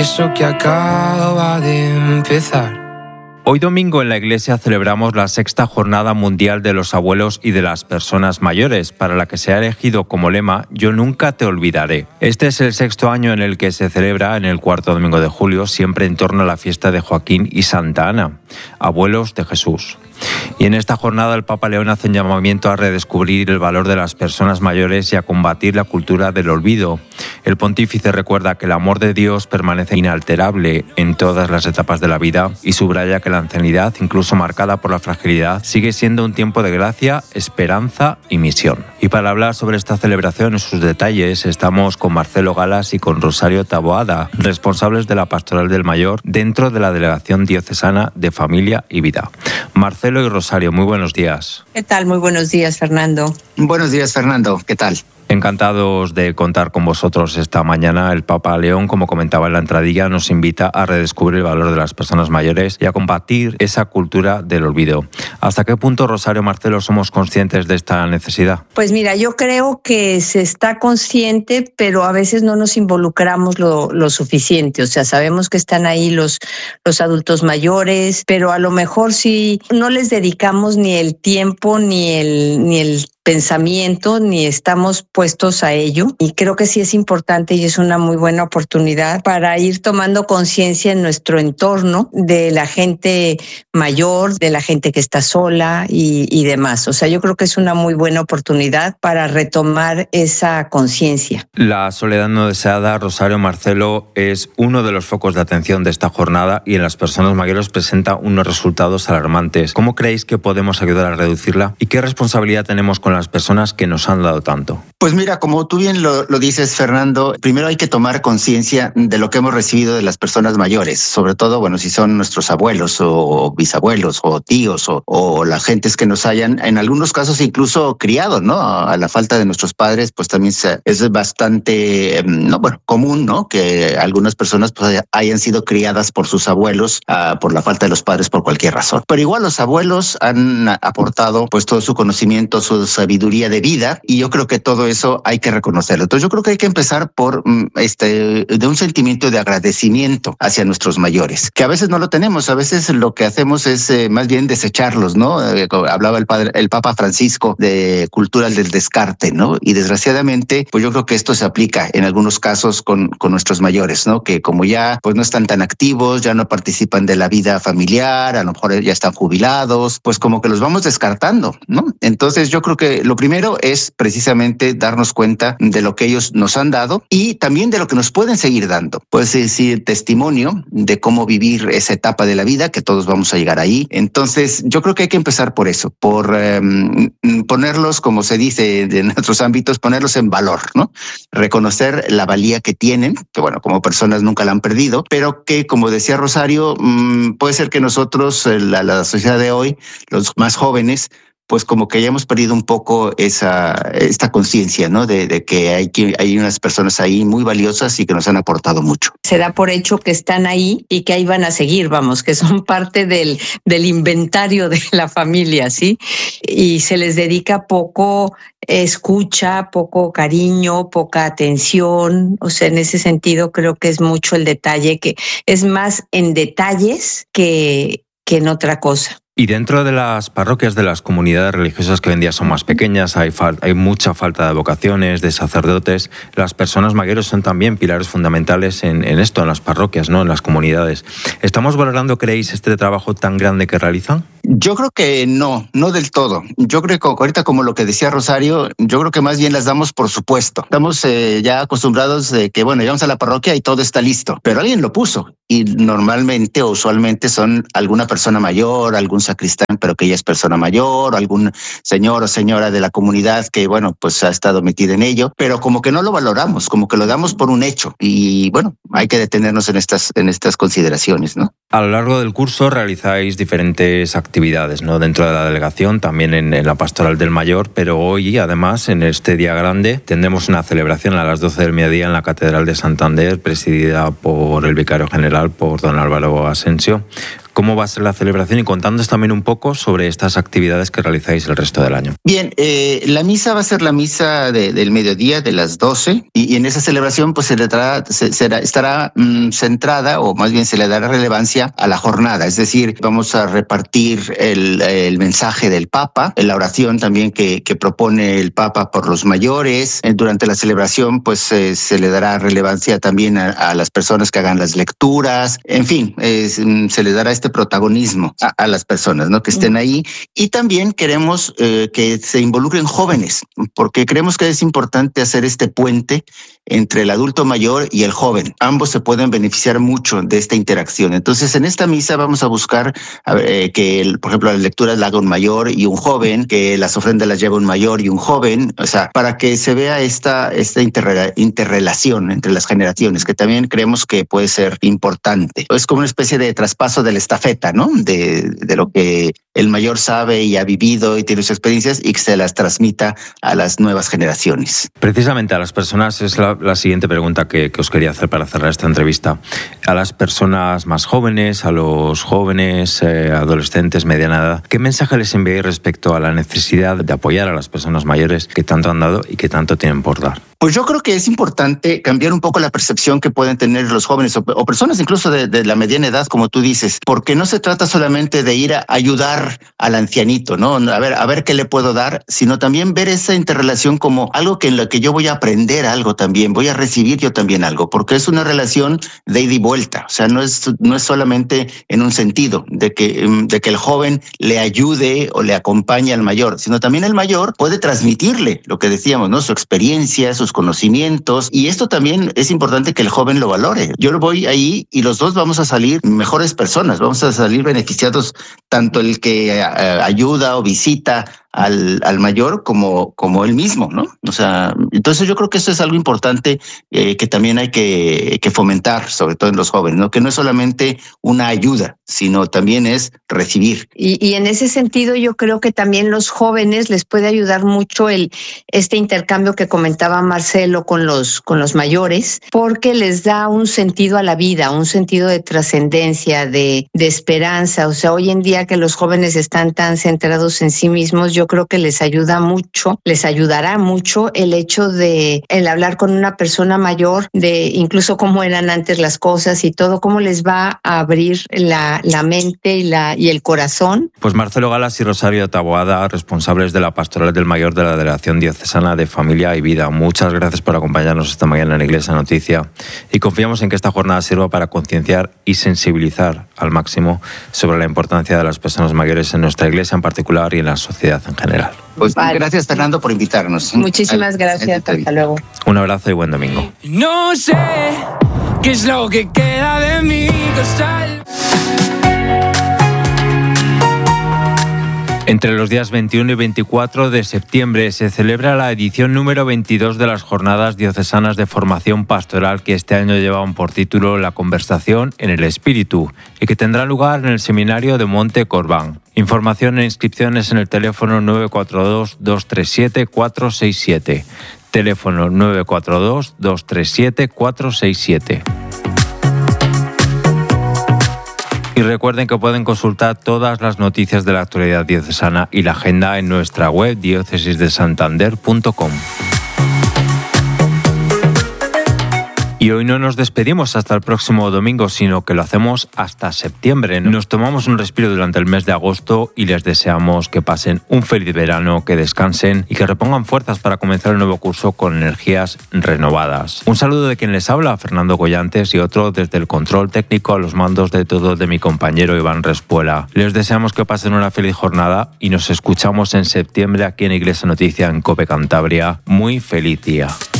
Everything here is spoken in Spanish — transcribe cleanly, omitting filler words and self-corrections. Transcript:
eso que acaba de empezar. Hoy domingo en la Iglesia celebramos la 6ª Jornada Mundial de los Abuelos y de las Personas Mayores, para la que se ha elegido como lema «Yo nunca te olvidaré». Este es el 6º año en el que se celebra, en el 4º domingo de julio, siempre en torno a la fiesta de Joaquín y Santa Ana, abuelos de Jesús. Y en esta jornada el Papa León hace un llamamiento a redescubrir el valor de las personas mayores y a combatir la cultura del olvido. El pontífice recuerda que el amor de Dios permanece inalterable en todas las etapas de la vida y subraya que la ancianidad, incluso marcada por la fragilidad, sigue siendo un tiempo de gracia, esperanza y misión. Y para hablar sobre esta celebración y sus detalles, estamos con Marcelo Galas y con Rosario Taboada, responsables de la Pastoral del Mayor dentro de la Delegación Diocesana de Familia y Vida. Marcelo y Rosario, muy buenos días. ¿Qué tal? Muy buenos días, Fernando. Buenos días, Fernando. ¿Qué tal? Encantados de contar con vosotros esta mañana. El Papa León, como comentaba en la entradilla, nos invita a redescubrir el valor de las personas mayores y a combatir esa cultura del olvido. ¿Hasta qué punto, Rosario, Marcelo, somos conscientes de esta necesidad? Pues mira, yo creo que se está consciente, pero a veces no nos involucramos lo suficiente. O sea, sabemos que están ahí los adultos mayores, pero a lo mejor sí no les dedicamos ni el tiempo ni el pensamiento, ni estamos puestos a ello. Y creo que sí es importante y es una muy buena oportunidad para ir tomando conciencia en nuestro entorno de la gente mayor, de la gente que está sola y demás. O sea, yo creo que es una muy buena oportunidad para retomar esa conciencia. La soledad no deseada, Rosario, Marcelo, es uno de los focos de atención de esta jornada y en las personas mayores presenta unos resultados alarmantes. ¿Cómo creéis que podemos ayudar a reducirla? ¿Y qué responsabilidad tenemos con las personas que nos han dado tanto? Pues mira, como tú bien lo dices, Fernando, primero hay que tomar conciencia de lo que hemos recibido de las personas mayores, sobre todo, bueno, si son nuestros abuelos o bisabuelos o tíos o las gentes que nos hayan, en algunos casos incluso criado, ¿no? A la falta de nuestros padres, pues también es bastante, común, ¿no? Que algunas personas pues hayan sido criadas por sus abuelos, por la falta de los padres por cualquier razón. Pero igual los abuelos han aportado pues todo su conocimiento, su sabiduría de vida, y yo creo que todo eso hay que reconocerlo. Entonces yo creo que hay que empezar por de un sentimiento de agradecimiento hacia nuestros mayores, que a veces no lo tenemos, a veces lo que hacemos es más bien desecharlos, ¿no? Hablaba el Papa Francisco de cultura del descarte, ¿no? Y desgraciadamente, pues yo creo que esto se aplica en algunos casos con nuestros mayores, ¿no? Que como ya pues no están tan activos, ya no participan de la vida familiar, a lo mejor ya están jubilados, pues como que los vamos descartando, ¿no? Entonces yo creo que lo primero es precisamente darnos cuenta de lo que ellos nos han dado y también de lo que nos pueden seguir dando. Puede decir testimonio de cómo vivir esa etapa de la vida, que todos vamos a llegar ahí. Entonces yo creo que hay que empezar por eso, por ponerlos, como se dice en otros ámbitos, ponerlos en valor, ¿no? Reconocer la valía que tienen, que bueno, como personas nunca la han perdido, pero que, como decía Rosario, puede ser que nosotros, la sociedad de hoy, los más jóvenes, pues como que ya hemos perdido un poco esta conciencia, ¿no? De que hay unas personas ahí muy valiosas y que nos han aportado mucho. Se da por hecho que están ahí y que ahí van a seguir, vamos, que son parte del inventario de la familia, ¿sí? Y se les dedica poco escucha, poco cariño, poca atención. O sea, en ese sentido creo que es mucho el detalle, que es más en detalles que en otra cosa. Y dentro de las parroquias, de las comunidades religiosas que hoy en día son más pequeñas, hay mucha falta de vocaciones, de sacerdotes. Las personas mayores son también pilares fundamentales en esto, en las parroquias, ¿no? En las comunidades. ¿Estamos valorando, creéis, este trabajo tan grande que realizan? Yo creo que no del todo. Yo creo que ahorita, como lo que decía Rosario, yo creo que más bien las damos por supuesto. Estamos ya acostumbrados de que, bueno, llegamos a la parroquia y todo está listo, pero alguien lo puso y normalmente o usualmente son alguna persona mayor, algún sacristán, pero que ya es persona mayor, o algún señor o señora de la comunidad que, bueno, pues ha estado metida en ello, pero como que no lo valoramos, como que lo damos por un hecho y, bueno, hay que detenernos en estas consideraciones, ¿no? A lo largo del curso realizáis diferentes actividades, ¿no? Dentro de la delegación, también en la Pastoral del Mayor, pero hoy, además, en este día grande, tendremos una celebración a las 12 del mediodía en la Catedral de Santander, presidida por el Vicario General, por don Álvaro Asensio. ¿Cómo va a ser la celebración? Y contándonos también un poco sobre estas actividades que realizáis el resto del año. Bien, la misa va a ser la misa del mediodía, de las 12, y en esa celebración pues está estará centrada, o más bien se le dará relevancia a la jornada. Es decir, vamos a repartir el mensaje del Papa, la oración también que propone el Papa por los mayores. Durante la celebración, pues se le dará relevancia también a las personas que hagan las lecturas. En fin, se le dará este protagonismo a las personas, ¿no?, que estén ahí. Y también queremos que se involucren jóvenes, porque creemos que es importante hacer este puente entre el adulto mayor y el joven. Ambos se pueden beneficiar mucho de esta interacción. Entonces, en esta misa vamos a buscar que, por ejemplo, las lecturas la haga un mayor y un joven, que las ofrendas las lleve un mayor y un joven, o sea, para que se vea esta interrelación entre las generaciones, que también creemos que puede ser importante. Es como una especie de traspaso de la estafeta, ¿no? De lo que el mayor sabe y ha vivido y tiene sus experiencias, y que se las transmita a las nuevas generaciones. Precisamente a las personas es la siguiente pregunta que os quería hacer para cerrar esta entrevista. A las personas más jóvenes, a los jóvenes, adolescentes, mediana edad, ¿qué mensaje les enviáis respecto a la necesidad de apoyar a las personas mayores que tanto han dado y que tanto tienen por dar? Pues yo creo que es importante cambiar un poco la percepción que pueden tener los jóvenes o personas incluso de la mediana edad, como tú dices, porque no se trata solamente de ir a ayudar al ancianito, ¿no? A ver qué le puedo dar, sino también ver esa interrelación como algo en lo que yo voy a aprender algo también, voy a recibir yo también algo, porque es una relación de ida y vuelta. O sea, no es solamente en un sentido de que el joven le ayude o le acompañe al mayor, sino también el mayor puede transmitirle lo que decíamos, ¿no? Su experiencia, sus conocimientos, y esto también es importante que el joven lo valore. Yo lo voy ahí y los dos vamos a salir mejores personas, vamos a salir beneficiados, tanto el que ayuda o visita al mayor como él mismo, ¿no? O sea, entonces yo creo que eso es algo importante que también hay que fomentar, sobre todo en los jóvenes, ¿no? Que no es solamente una ayuda, sino también es recibir. Y en ese sentido yo creo que también los jóvenes les puede ayudar mucho este intercambio que comentaba Marcelo con los mayores, porque les da un sentido a la vida, un sentido de trascendencia, de esperanza. O sea, hoy en día que los jóvenes están tan centrados en sí mismos, yo creo que les ayudará mucho el hecho de el hablar con una persona mayor, de incluso cómo eran antes las cosas y todo, cómo les va a abrir la mente y el corazón. Pues Marcelo Galas y Rosario Taboada, responsables de la Pastoral del Mayor de la Delegación Diocesana de Familia y Vida. Muchas gracias por acompañarnos esta mañana en la Iglesia Noticia, y confiamos en que esta jornada sirva para concienciar y sensibilizar al máximo sobre la importancia de las personas mayores en nuestra Iglesia en particular y en la sociedad en general. Pues vale. Gracias, Fernando, por invitarnos. Muchísimas gracias. Hasta luego. Un abrazo y buen domingo. No sé qué es lo que queda de mí. Entre los días 21 y 24 de septiembre se celebra la edición número 22 de las Jornadas Diocesanas de Formación Pastoral, que este año llevan por título La conversación en el Espíritu, y que tendrá lugar en el Seminario de Monte Corbán. Información e inscripciones en el teléfono 942-237-467. Teléfono 942-237-467. Y recuerden que pueden consultar todas las noticias de la actualidad diocesana y la agenda en nuestra web diocesisdesantander.com. Y hoy no nos despedimos hasta el próximo domingo, sino que lo hacemos hasta septiembre. Nos tomamos un respiro durante el mes de agosto y les deseamos que pasen un feliz verano, que descansen y que repongan fuerzas para comenzar el nuevo curso con energías renovadas. Un saludo de quien les habla, Fernando Collantes, y otro desde el control técnico a los mandos de todo de mi compañero Iván Respuela. Les deseamos que pasen una feliz jornada y nos escuchamos en septiembre aquí en Iglesia Noticia en COPE Cantabria. Muy feliz día.